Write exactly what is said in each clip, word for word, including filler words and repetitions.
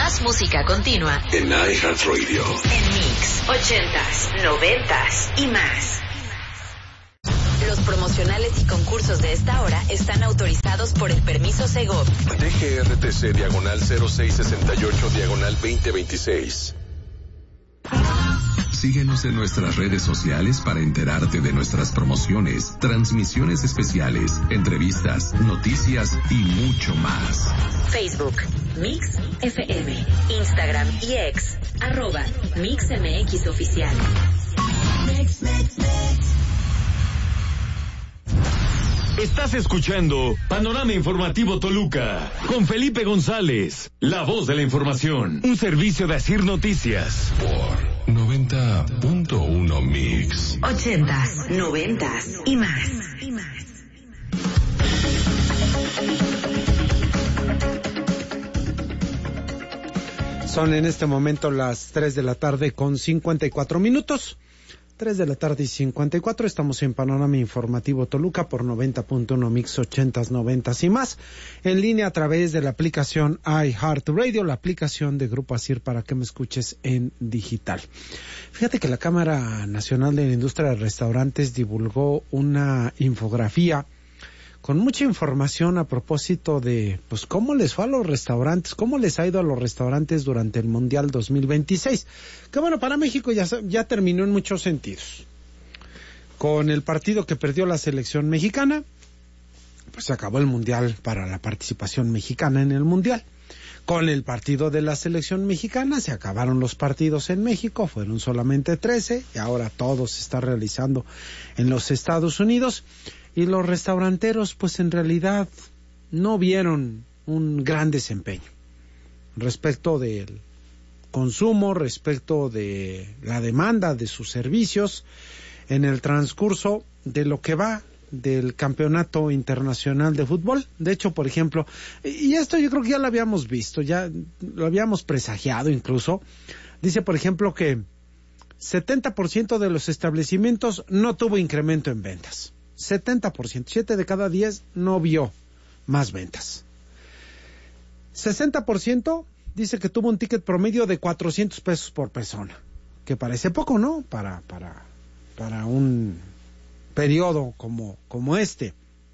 Más música continua en iHeartRadio. En Mix, ochentas, noventas y más. Los promocionales y concursos de esta hora están autorizados por el permiso Segov. D G R T C diagonal cero seis sesenta y ocho diagonal veinte veintiséis. Síguenos en nuestras redes sociales para enterarte de nuestras promociones, transmisiones especiales, entrevistas, noticias y mucho más. Facebook, Mix F M, Instagram y X, arroba Mix M X Oficial. Mix, mix, mix. Estás escuchando Panorama Informativo Toluca con Felipe González, la voz de la información, un servicio de Asir Noticias. Por noventa punto uno Mix. Ochentas, noventas y más. Son en este momento las tres de la tarde con cincuenta y cuatro minutos. tres de la tarde y cincuenta y cuatro, estamos en Panorama Informativo Toluca por noventa punto uno Mix, ochentas, noventas y más, en línea a través de la aplicación iHeartRadio, la aplicación de Grupo Asir para que me escuches en digital. Fíjate que la Cámara Nacional de la Industria de Restaurantes divulgó una infografía con mucha información a propósito de, pues, cómo les fue a los restaurantes, cómo les ha ido a los restaurantes durante el Mundial dos mil veintiséis. Que bueno, para México ya, ya terminó en muchos sentidos. Con el partido que perdió la selección mexicana, pues se acabó el Mundial para la participación mexicana en el Mundial. Con el partido de la selección mexicana se acabaron los partidos en México, fueron solamente trece, y ahora todo se está realizando en los Estados Unidos. Y los restauranteros, pues en realidad no vieron un gran desempeño respecto del consumo, respecto de la demanda de sus servicios en el transcurso de lo que va del Campeonato Internacional de Fútbol. De hecho, por ejemplo, y esto yo creo que ya lo habíamos visto, ya lo habíamos presagiado incluso, dice por ejemplo que setenta por ciento de los establecimientos no tuvo incremento en ventas. setenta por ciento, siete de cada diez no vio más ventas. sesenta por ciento dice que tuvo un ticket promedio de cuatrocientos pesos por persona, que parece poco, ¿no? Para para para un periodo como como este.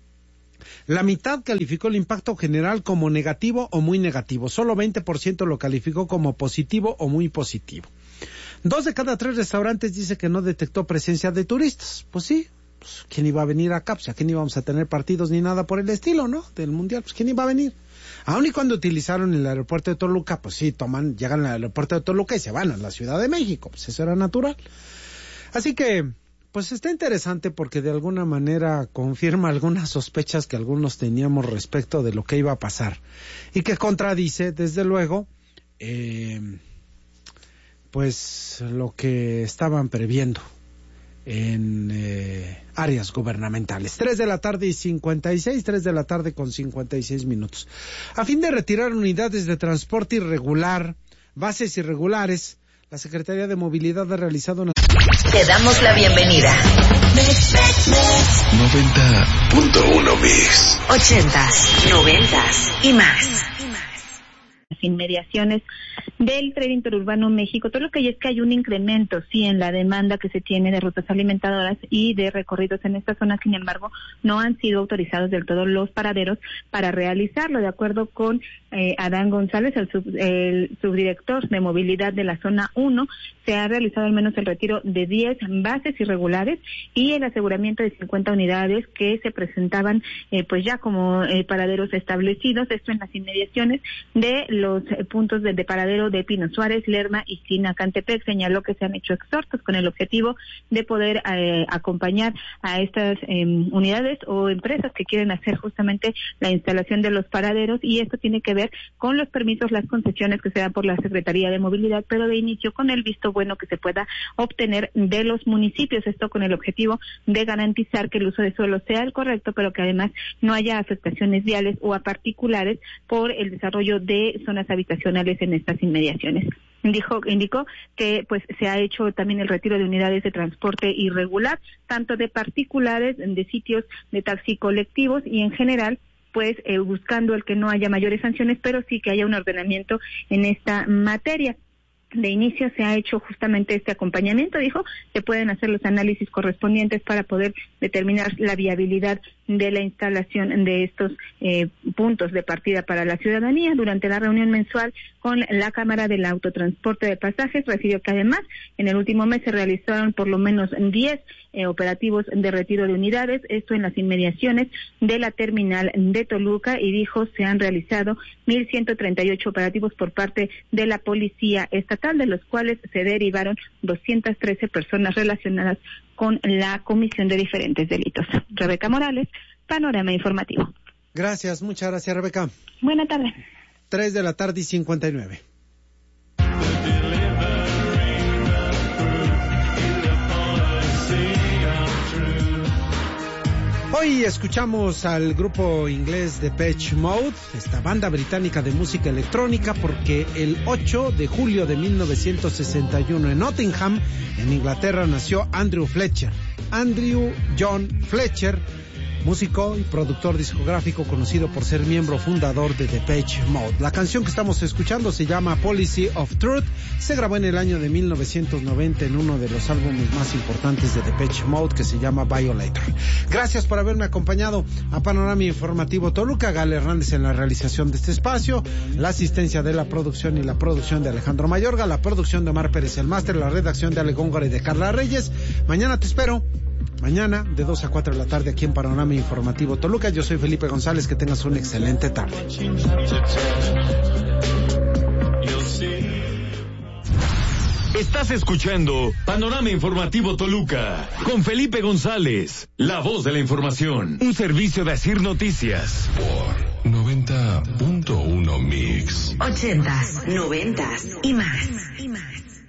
La mitad calificó el impacto general como negativo o muy negativo. Solo veinte por ciento lo calificó como positivo o muy positivo. Dos de cada tres restaurantes dice que no detectó presencia de turistas. Pues sí. Pues, ¿quién iba a venir acá? Pues aquí no íbamos a tener partidos ni nada por el estilo, ¿no? Del Mundial, pues ¿quién iba a venir? Aun y cuando utilizaron el aeropuerto de Toluca, pues sí, toman, llegan al aeropuerto de Toluca y se van a la Ciudad de México, pues eso era natural. Así que, pues está interesante porque de alguna manera confirma algunas sospechas que algunos teníamos respecto de lo que iba a pasar. Y que contradice, desde luego, eh, pues lo que estaban previendo en eh, áreas gubernamentales. Tres de la tarde y cincuenta y seis, tres de la tarde con cincuenta y seis minutos. A fin de retirar unidades de transporte irregular, bases irregulares, la Secretaría de Movilidad ha realizado una... Te damos la bienvenida. noventa punto uno Mix. Ochentas, noventas y más. Las inmediaciones del tren interurbano México, todo lo que hay es que hay un incremento, sí, en la demanda que se tiene de rutas alimentadoras y de recorridos en esta zona. Sin embargo, no han sido autorizados del todo los paraderos para realizarlo. De acuerdo con eh, Adán González, el, sub, el subdirector de movilidad de la zona uno, se ha realizado al menos el retiro de diez bases irregulares y el aseguramiento de cincuenta unidades que se presentaban eh, pues ya como eh, paraderos establecidos, esto en las inmediaciones de los eh, puntos de, de paradero de Pino Suárez, Lerma y Sinacantepec. Señaló que se han hecho exhortos con el objetivo de poder eh, acompañar a estas eh, unidades o empresas que quieren hacer justamente la instalación de los paraderos, y esto tiene que ver con los permisos, las concesiones que se dan por la Secretaría de Movilidad, pero de inicio con el visto bueno que se pueda obtener de los municipios, esto con el objetivo de garantizar que el uso de suelo sea el correcto, pero que además no haya afectaciones viales o a particulares por el desarrollo de zonas habitacionales en estas inmediaciones. Dijo, indicó que pues se ha hecho también el retiro de unidades de transporte irregular, tanto de particulares, de sitios de taxi colectivos y en general pues eh, buscando el que no haya mayores sanciones, pero sí que haya un ordenamiento en esta materia. De inicio se ha hecho justamente este acompañamiento, dijo, se pueden hacer los análisis correspondientes para poder determinar la viabilidad de la instalación de estos eh, puntos de partida para la ciudadanía. Durante la reunión mensual con la Cámara del Autotransporte de Pasajes, refirió que además en el último mes se realizaron por lo menos diez eh, operativos de retiro de unidades, esto en las inmediaciones de la terminal de Toluca, y dijo se han realizado mil ciento treinta y ocho operativos por parte de la Policía Estatal, de los cuales se derivaron doscientas trece personas relacionadas con la comisión de diferentes delitos. Rebeca Morales, Panorama Informativo. Gracias, muchas gracias, Rebeca. Buena tarde. Tres de la tarde y cincuenta y nueve. Hoy escuchamos al grupo inglés Depeche Mode, esta banda británica de música electrónica, porque el ocho de julio de mil novecientos sesenta y uno en Nottingham, en Inglaterra, nació Andrew Fletcher. Andrew John Fletcher, músico y productor discográfico conocido por ser miembro fundador de Depeche Mode. La canción que estamos escuchando se llama Policy of Truth. Se grabó en el año de mil novecientos noventa en uno de los álbumes más importantes de Depeche Mode, que se llama Violator. Gracias por haberme acompañado a Panorama Informativo Toluca. Gal Hernández en la realización de este espacio, la asistencia de la producción y la producción de Alejandro Mayorga, la producción de Omar Pérez, el máster, la redacción de Ale Góngora y de Carla Reyes. Mañana te espero. Mañana de dos a cuatro de la tarde aquí en Panorama Informativo Toluca. Yo soy Felipe González, que tengas una excelente tarde. Estás escuchando Panorama Informativo Toluca con Felipe González, la voz de la información, un servicio de Asir Noticias. Por noventa punto uno Mix. Ochentas, noventas y más. Y más.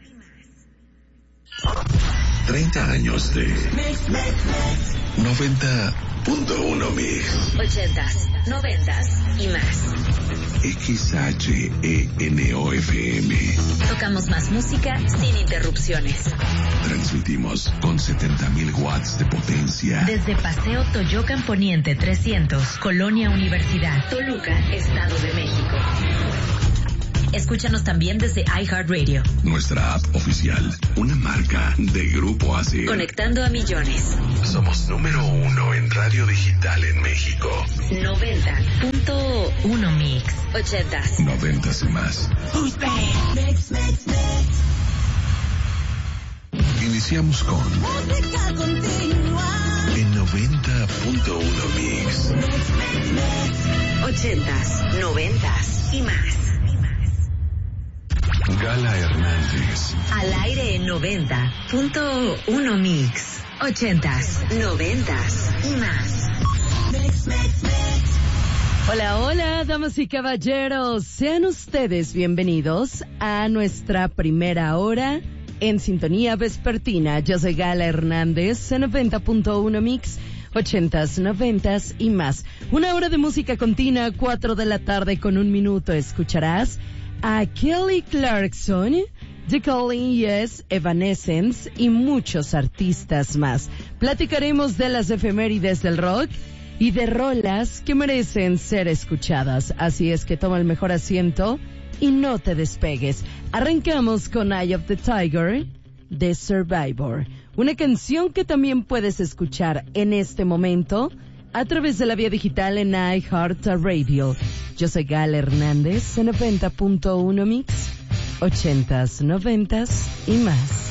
treinta años de noventa punto uno Mix. Ochentas, noventas y más. X H E N O F M. Tocamos más música sin interrupciones. Transmitimos con setenta mil watts de potencia. Desde Paseo Toyocan Poniente trescientos, Colonia Universidad, Toluca, Estado de México. Escúchanos también desde iHeartRadio. Nuestra app oficial, una marca de Grupo Asir. Conectando a millones. Somos número uno en radio digital en México. noventa punto uno Mix. Ochentas. Noventas y más. Mix, mix, mix. Iniciamos con Música continua. en noventa punto uno Mix. Ochentas, noventas y más. Gala Hernández. Al aire en noventa punto uno Mix. Ochentas, noventas y más. Hola, hola, damas y caballeros. Sean ustedes bienvenidos a nuestra primera hora en sintonía vespertina. Yo soy Gala Hernández en noventa punto uno Mix. Ochentas, noventas y más. Una hora de música continua, cuatro de la tarde con un minuto. Escucharás a Kelly Clarkson, The Calling Yes, Evanescence y muchos artistas más. Platicaremos de las efemérides del rock y de rolas que merecen ser escuchadas. Así es que toma el mejor asiento y no te despegues. Arrancamos con Eye of the Tiger de Survivor, una canción que también puedes escuchar en este momento a través de la vía digital en iHeartRadio. Yo soy Gal Hernández en noventa punto uno Mix, ochentas, noventas y más.